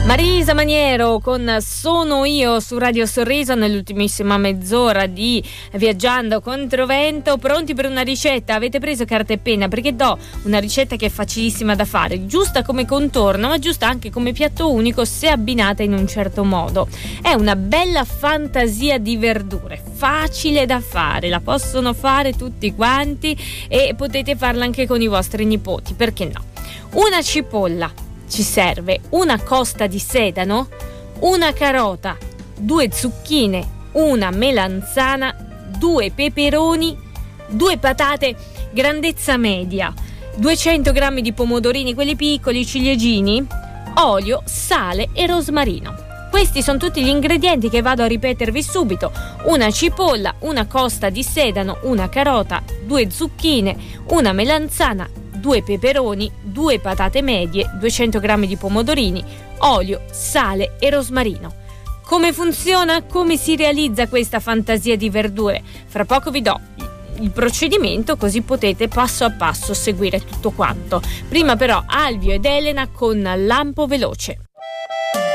Marisa Maniero con Sono io su Radio Sorriso nell'ultimissima mezz'ora di Viaggiando Controvento. Pronti per una ricetta? Avete preso carta e penna? Perché do una ricetta che è facilissima da fare, giusta come contorno ma giusta anche come piatto unico se abbinata in un certo modo. È una bella fantasia di verdure, facile da fare, la possono fare tutti quanti e potete farla anche con i vostri nipoti, perché no? Una cipolla ci serve, una costa di sedano, una carota, 2 zucchine, una melanzana, 2 peperoni, 2 patate grandezza media, 200 grammi di pomodorini, quelli piccoli, ciliegini, olio, sale e rosmarino. Questi sono tutti gli ingredienti che vado a ripetervi subito: una cipolla, una costa di sedano, una carota, 2 zucchine, una melanzana, 2 peperoni, 2 patate medie, 200 grammi di pomodorini, olio, sale e rosmarino. Come funziona? Come si realizza questa fantasia di verdure? Fra poco vi do il procedimento, così potete passo a passo seguire tutto quanto. Prima però Alvio ed Elena con Lampo Veloce.